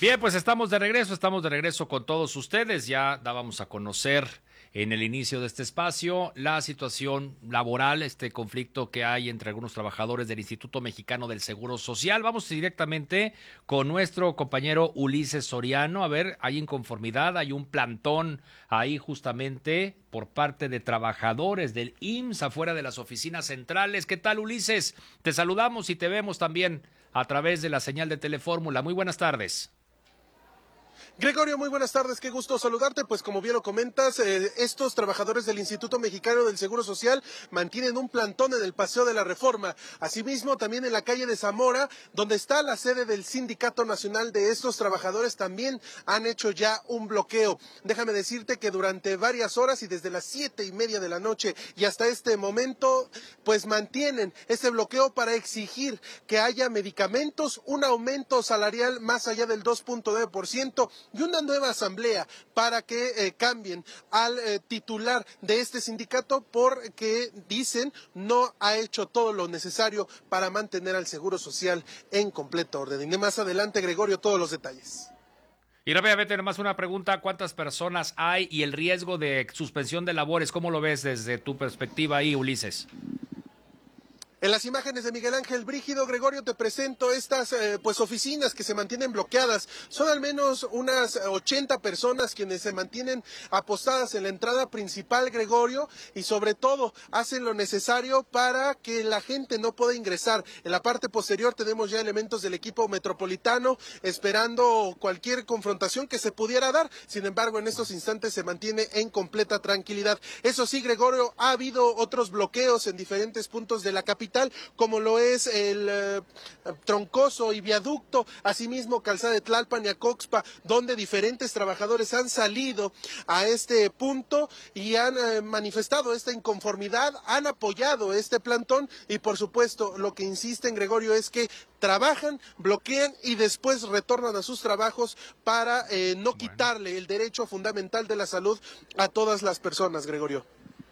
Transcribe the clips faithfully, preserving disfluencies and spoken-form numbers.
Bien, pues estamos de regreso, estamos de regreso con todos ustedes. Ya dábamos a conocer en el inicio de este espacio la situación laboral, este conflicto que hay entre algunos trabajadores del Instituto Mexicano del Seguro Social. Vamos directamente con nuestro compañero Ulises Soriano. A ver, hay inconformidad, hay un plantón ahí justamente por parte de trabajadores del I M S S afuera de las oficinas centrales. ¿Qué tal, Ulises? Te saludamos y te vemos también a través de la señal de Telefórmula. Muy buenas tardes. Gregorio, muy buenas tardes, qué gusto saludarte. Pues como bien lo comentas, eh, estos trabajadores del Instituto Mexicano del Seguro Social mantienen un plantón en el Paseo de la Reforma. Asimismo, también en la calle de Zamora, donde está la sede del Sindicato Nacional de estos trabajadores, también han hecho ya un bloqueo. Déjame decirte que durante varias horas y desde las siete y media de la noche y hasta este momento, pues mantienen este bloqueo para exigir que haya medicamentos, un aumento salarial más allá del dos punto nueve por ciento, y una nueva asamblea para que eh, cambien al eh, titular de este sindicato, porque dicen no ha hecho todo lo necesario para mantener al Seguro Social en completo orden. Y más adelante, Gregorio, todos los detalles. Y rápidamente, más una pregunta: ¿cuántas personas hay y el riesgo de suspensión de labores? ¿Cómo lo ves desde tu perspectiva ahí, Ulises? En las imágenes de Miguel Ángel Brígido, Gregorio, te presento estas eh, pues oficinas que se mantienen bloqueadas. Son al menos unas ochenta personas quienes se mantienen apostadas en la entrada principal, Gregorio, y sobre todo hacen lo necesario para que la gente no pueda ingresar. En la parte posterior tenemos ya elementos del equipo metropolitano esperando cualquier confrontación que se pudiera dar. Sin embargo, en estos instantes se mantiene en completa tranquilidad. Eso sí, Gregorio, ha habido otros bloqueos en diferentes puntos de la capital, como lo es el eh, Troncoso y Viaducto, asimismo Calzada de Tlalpan y Acoxpa, donde diferentes trabajadores han salido a este punto y han eh, manifestado esta inconformidad, han apoyado este plantón y por supuesto lo que insisten, Gregorio, es que trabajan, bloquean y después retornan a sus trabajos para eh, no quitarle el derecho fundamental de la salud a todas las personas, Gregorio.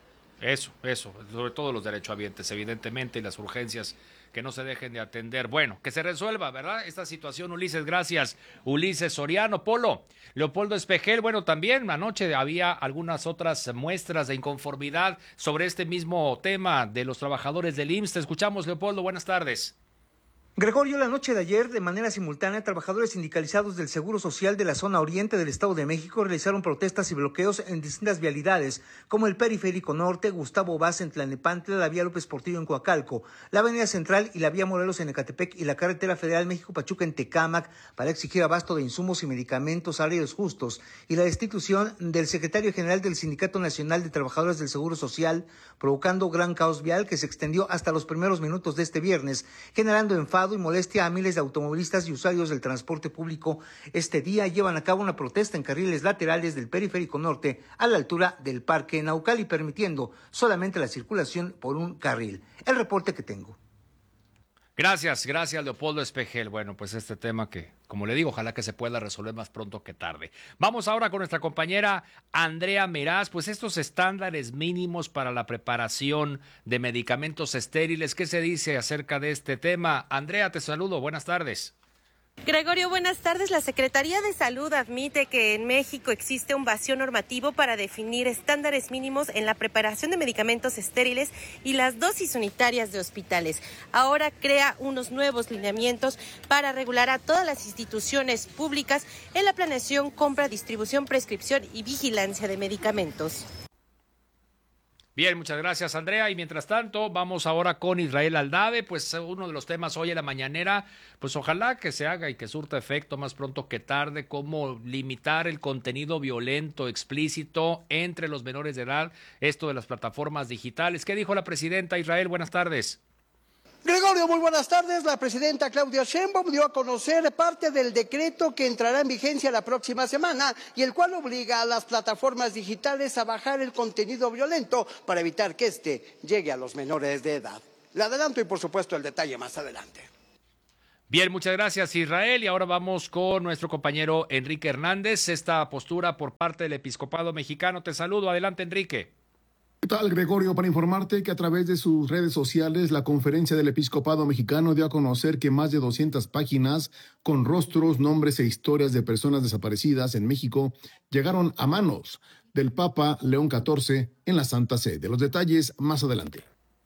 Eso, eso, sobre todo los derechohabientes, evidentemente, y las urgencias que no se dejen de atender. Bueno, que se resuelva, ¿verdad? Esta situación, Ulises, gracias. Ulises Soriano. Polo, Leopoldo Espejel, bueno, también anoche había algunas otras muestras de inconformidad sobre este mismo tema de los trabajadores del I M S S. Te escuchamos, Leopoldo, buenas tardes. Gregorio, la noche de ayer, de manera simultánea, trabajadores sindicalizados del Seguro Social de la zona oriente del Estado de México realizaron protestas y bloqueos en distintas vialidades, como el Periférico Norte, Gustavo Vaz en Tlalnepantla, la vía López Portillo en Coacalco, la Avenida Central y la vía Morelos en Ecatepec y la carretera federal México-Pachuca en Tecámac, para exigir abasto de insumos y medicamentos, salarios justos y la destitución del secretario general del Sindicato Nacional de Trabajadores del Seguro Social, provocando gran caos vial que se extendió hasta los primeros minutos de este viernes, generando enfado y molestia a miles de automovilistas y usuarios del transporte público. Este día llevan a cabo una protesta en carriles laterales del Periférico Norte a la altura del Parque Naucali, permitiendo solamente la circulación por un carril. El reporte que tengo. Gracias, gracias, Leopoldo Espejel. Bueno, pues este tema que, como le digo, ojalá que se pueda resolver más pronto que tarde. Vamos ahora con nuestra compañera Andrea Meraz. Pues estos estándares mínimos para la preparación de medicamentos estériles, ¿qué se dice acerca de este tema? Andrea, te saludo, buenas tardes. Gregorio, buenas tardes. La Secretaría de Salud admite que en México existe un vacío normativo para definir estándares mínimos en la preparación de medicamentos estériles y las dosis unitarias de hospitales. Ahora crea unos nuevos lineamientos para regular a todas las instituciones públicas en la planeación, compra, distribución, prescripción y vigilancia de medicamentos. Bien, muchas gracias, Andrea. Y mientras tanto, vamos ahora con Israel Aldave. Pues uno de los temas hoy en la mañanera, pues ojalá que se haga y que surta efecto más pronto que tarde, cómo limitar el contenido violento, explícito entre los menores de edad, esto de las plataformas digitales. ¿Qué dijo la presidenta? Israel, buenas tardes. Gregorio, muy buenas tardes. La presidenta Claudia Sheinbaum dio a conocer parte del decreto que entrará en vigencia la próxima semana y el cual obliga a las plataformas digitales a bajar el contenido violento para evitar que éste llegue a los menores de edad. Le adelanto y por supuesto el detalle más adelante. Bien, muchas gracias, Israel. Y ahora vamos con nuestro compañero Enrique Hernández. Esta postura por parte del Episcopado Mexicano. Te saludo. Adelante, Enrique. ¿Qué tal, Gregorio? Para informarte que a través de sus redes sociales, la Conferencia del Episcopado Mexicano dio a conocer que más de doscientas páginas con rostros, nombres e historias de personas desaparecidas en México llegaron a manos del Papa León catorce en la Santa Sede. Los detalles más adelante.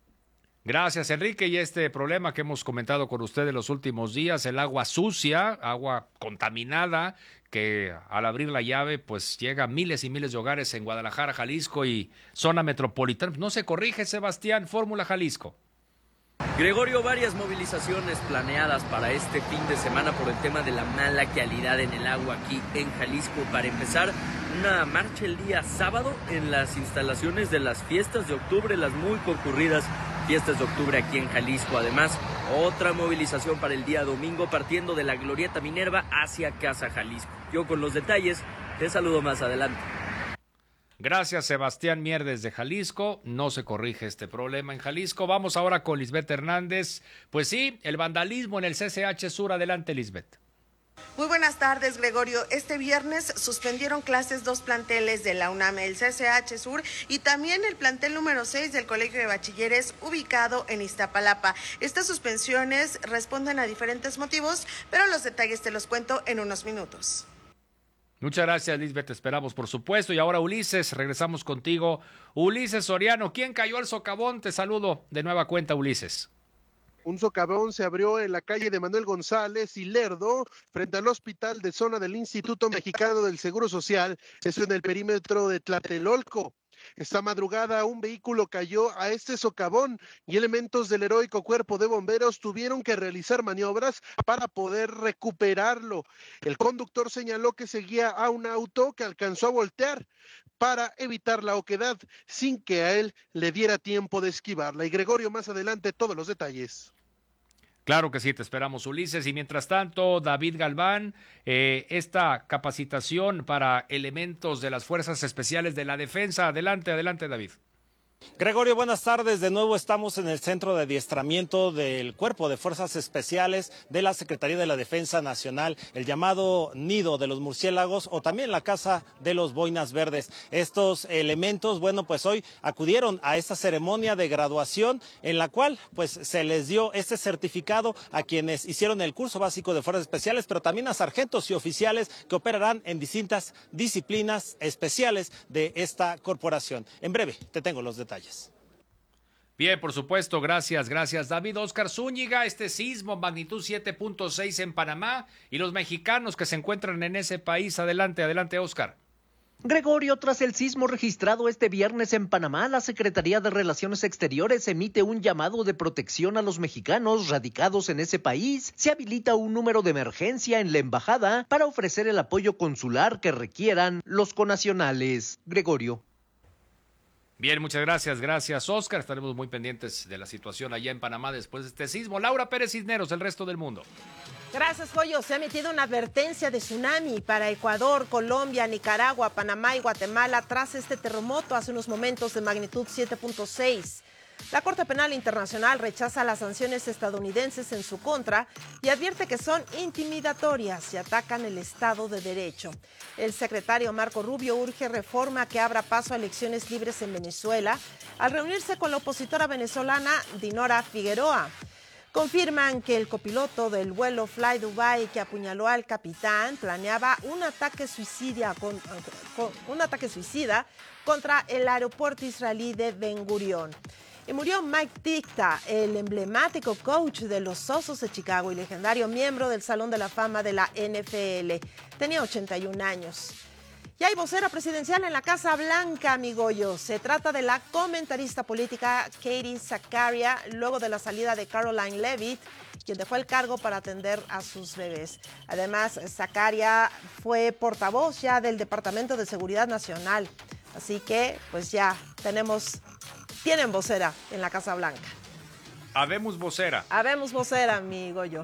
Gracias, Enrique. Y este problema que hemos comentado con usted en los últimos días, el agua sucia, agua contaminada, que al abrir la llave pues llega a miles y miles de hogares en Guadalajara, Jalisco y zona metropolitana. No se corrige, Sebastián, Fórmula Jalisco. Gregorio, varias movilizaciones planeadas para este fin de semana por el tema de la mala calidad en el agua aquí en Jalisco. Para empezar, una marcha el día sábado en las instalaciones de las fiestas de octubre, las muy concurridas fiestas de octubre aquí en Jalisco. Además, otra movilización para el día domingo partiendo de la Glorieta Minerva hacia Casa Jalisco. Yo con los detalles te saludo más adelante. Gracias, Sebastián Mier desde Jalisco. No se corrige este problema en Jalisco. Vamos ahora con Lisbeth Hernández. Pues sí, el vandalismo en el C C H Sur. Adelante, Lisbeth. Muy buenas tardes, Gregorio. Este viernes suspendieron clases dos planteles de la UNAM, el C C H Sur y también el plantel número seis del Colegio de Bachilleres ubicado en Iztapalapa. Estas suspensiones responden a diferentes motivos, pero los detalles te los cuento en unos minutos. Muchas gracias, Lisbeth, te esperamos por supuesto. Y ahora Ulises, regresamos contigo. Ulises Soriano, ¿quién cayó al socavón? Te saludo de nueva cuenta, Ulises. Un socavón se abrió en la calle de Manuel González y Lerdo, frente al hospital de zona del Instituto Mexicano del Seguro Social, esto en el perímetro de Tlatelolco. Esta madrugada un vehículo cayó a este socavón y elementos del heroico cuerpo de bomberos tuvieron que realizar maniobras para poder recuperarlo. El conductor señaló que seguía a un auto que alcanzó a voltear para evitar la oquedad sin que a él le diera tiempo de esquivarla. Y Gregorio, más adelante todos los detalles. Claro que sí, te esperamos, Ulises. Y mientras tanto, David Galván, eh, esta capacitación para elementos de las Fuerzas Especiales de la Defensa. Adelante, adelante, David. Gregorio, buenas tardes. De nuevo estamos en el centro de adiestramiento del Cuerpo de Fuerzas Especiales de la Secretaría de la Defensa Nacional, el llamado Nido de los Murciélagos o también la Casa de los Boinas Verdes. Estos elementos, bueno, pues hoy acudieron a esta ceremonia de graduación en la cual pues se les dio este certificado a quienes hicieron el curso básico de Fuerzas Especiales, pero también a sargentos y oficiales que operarán en distintas disciplinas especiales de esta corporación. En breve te tengo los detalles. Detalles. Bien, por supuesto, gracias, gracias David. Oscar Zúñiga, este sismo magnitud siete punto seis en Panamá y los mexicanos que se encuentran en ese país. Adelante, adelante, Oscar. Gregorio, tras el sismo registrado este viernes en Panamá, la Secretaría de Relaciones Exteriores emite un llamado de protección a los mexicanos radicados en ese país. Se habilita un número de emergencia en la embajada para ofrecer el apoyo consular que requieran los connacionales. Gregorio. Bien, muchas gracias, gracias Oscar. Estaremos muy pendientes de la situación allá en Panamá después de este sismo. Laura Pérez Cisneros, el resto del mundo. Gracias, Joyo. Se ha emitido una advertencia de tsunami para Ecuador, Colombia, Nicaragua, Panamá y Guatemala tras este terremoto hace unos momentos de magnitud siete punto seis. La Corte Penal Internacional rechaza las sanciones estadounidenses en su contra y advierte que son intimidatorias y atacan el Estado de Derecho. El secretario Marco Rubio urge reforma que abra paso a elecciones libres en Venezuela al reunirse con la opositora venezolana Dinora Figueroa. Confirman que el copiloto del vuelo Fly Dubai que apuñaló al capitán planeaba un ataque suicida, con, con, un ataque suicida contra el aeropuerto israelí de Ben Gurión. Y murió Mike Ditka, el emblemático coach de los Osos de Chicago y legendario miembro del Salón de la Fama de la N F L. Tenía ochenta y un años. Y hay vocera presidencial en la Casa Blanca, amigoyo. Se trata de la comentarista política Katie Zakaria, luego de la salida de Caroline Leavitt, quien dejó el cargo para atender a sus bebés. Además, Zakaria fue portavoz ya del Departamento de Seguridad Nacional. Así que, pues ya tenemos... Tienen vocera en la Casa Blanca. Habemos vocera. Habemos vocera, amigo yo.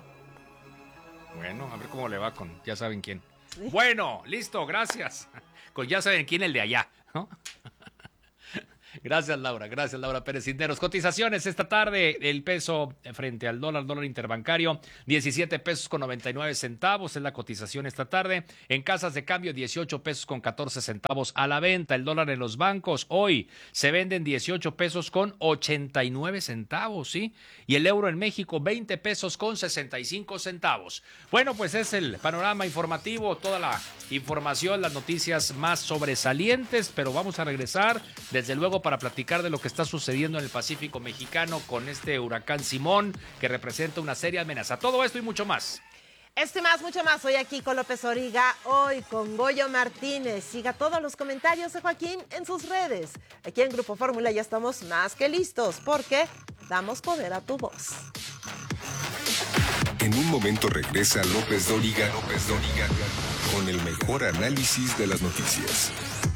Bueno, a ver cómo le va con ya saben quién. ¿Sí? Bueno, listo, gracias. Con ya saben quién, el de allá, ¿no? Gracias, Laura. Gracias, Laura Pérez Cisneros. Cotizaciones esta tarde. El peso frente al dólar, dólar interbancario, diecisiete pesos con noventa y nueve centavos. Es la cotización esta tarde. En casas de cambio, dieciocho pesos con catorce centavos a la venta. El dólar en los bancos hoy se venden dieciocho pesos con ochenta y nueve centavos, ¿sí? Y el euro en México, veinte pesos con sesenta y cinco centavos. Bueno, pues es el panorama informativo, toda la información, las noticias más sobresalientes, pero vamos a regresar desde luego para platicar de lo que está sucediendo en el Pacífico mexicano con este huracán Simón, que representa una seria amenaza. Todo esto y mucho más. Esto y más, mucho más. Hoy aquí con López Origa, hoy con Goyo Martínez. Siga todos los comentarios de Joaquín en sus redes. Aquí en Grupo Fórmula ya estamos más que listos, porque damos poder a tu voz. En un momento regresa López Dóriga, López Dóriga, con el mejor análisis de las noticias.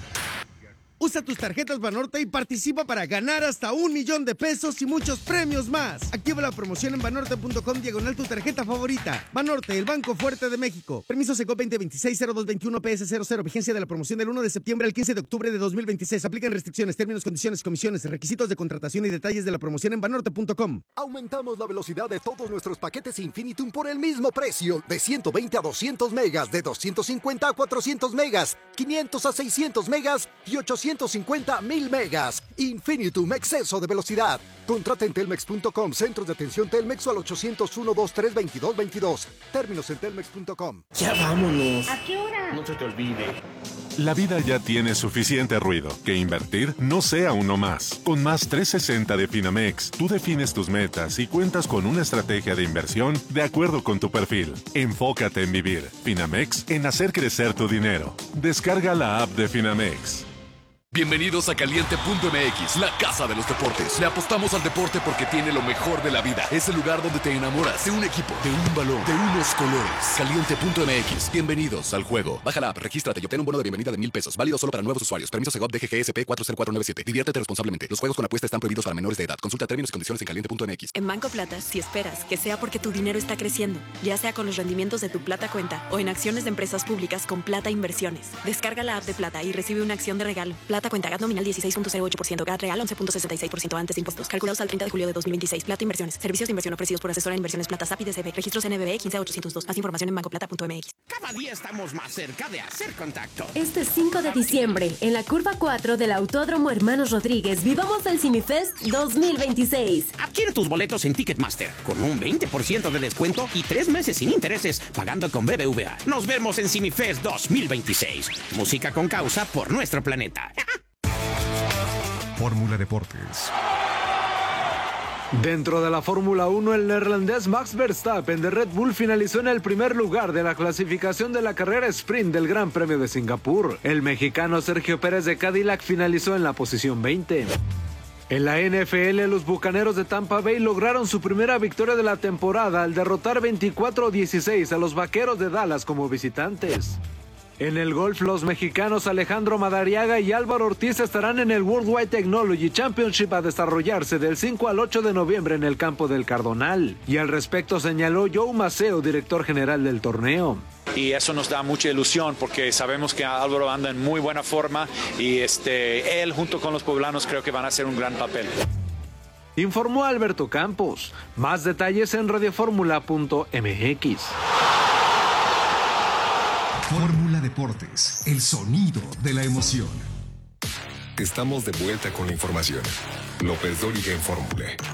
Usa tus tarjetas Banorte y participa para ganar hasta un millón de pesos y muchos premios más. Activa la promoción en banorte punto com diagonal tu tarjeta favorita. Banorte, el Banco Fuerte de México. Permiso Segov veinte veintiséis cero dos veintiuno P S cero cero. Vigencia de la promoción del uno de septiembre al quince de octubre de dos mil veintiséis. Aplican restricciones, términos, condiciones, comisiones, requisitos de contratación y detalles de la promoción en banorte punto com. Aumentamos la velocidad de todos nuestros paquetes Infinitum por el mismo precio. De ciento veinte a doscientos megas, de doscientos cincuenta a cuatrocientos megas, quinientos a seiscientos megas y ochocientos cincuenta mil megas. Infinitum, exceso de velocidad. Contrata en telmex punto com, centros de atención Telmex o al ochocientos uno, veintitrés, veintidós, veintidós. Términos en telmex punto com. Ya vámonos. ¿A qué hora? No se te olvide. La vida ya tiene suficiente ruido. Que invertir no sea uno más. Con Más trescientos sesenta de Finamex, tú defines tus metas y cuentas con una estrategia de inversión de acuerdo con tu perfil. Enfócate en vivir. Finamex, en hacer crecer tu dinero. Descarga la app de Finamex. Bienvenidos a Caliente punto M X, la casa de los deportes. Le apostamos al deporte porque tiene lo mejor de la vida. Es el lugar donde te enamoras de un equipo, de un balón, de unos colores. Caliente punto M X, bienvenidos al juego. Baja la app, regístrate y obtén un bono de bienvenida de mil pesos. Válido solo para nuevos usuarios. Permiso Segov D G G S P cuatro cero cuatro nueve siete. Diviértete responsablemente. Los juegos con apuesta están prohibidos para menores de edad. Consulta términos y condiciones en Caliente punto M X. En Banco Plata, si esperas que sea porque tu dinero está creciendo, ya sea con los rendimientos de tu Plata Cuenta o en acciones de empresas públicas con Plata Inversiones. Descarga la app de Plata y recibe una acción de regalo. Plata Cuenta, G A T nominal dieciséis punto cero ocho por ciento, G A T real once punto sesenta y seis por ciento antes de impuestos. Calculados al treinta de julio de dos mil veintiséis. Plata Inversiones. Servicios de inversión ofrecidos por Asesora de Inversiones Plata S A P I D C B. Registros N B B quince ochocientos dos. Más información en banco plata punto M X. Cada día estamos más cerca de hacer contacto. Este cinco de diciembre, en la curva cuatro del Autódromo Hermanos Rodríguez, vivamos el CineFest dos mil veintiséis. Adquiere tus boletos en Ticketmaster con un veinte por ciento de descuento y tres meses sin intereses pagando con B B V A. Nos vemos en CineFest dos mil veintiséis. Música con causa por nuestro planeta. Fórmula Deportes. Dentro de la Fórmula uno, el neerlandés Max Verstappen de Red Bull finalizó en el primer lugar de la clasificación de la carrera sprint del Gran Premio de Singapur. El mexicano Sergio Pérez de Cadillac finalizó en la posición veinte. En la N F L, los Bucaneros de Tampa Bay lograron su primera victoria de la temporada al derrotar veinticuatro a dieciséis a los Vaqueros de Dallas como visitantes. En el golf, los mexicanos Alejandro Madariaga y Álvaro Ortiz estarán en el Worldwide Technology Championship a desarrollarse del cinco al ocho de noviembre en el campo del Cardonal. Y al respecto señaló Joe Maceo, director general del torneo. Y eso nos da mucha ilusión porque sabemos que Álvaro anda en muy buena forma y este, él junto con los poblanos creo que van a hacer un gran papel. Informó Alberto Campos. Más detalles en radioformula punto M X. Fórmula Deportes, el sonido de la emoción. Estamos de vuelta con la información. López Dóriga en Fórmula.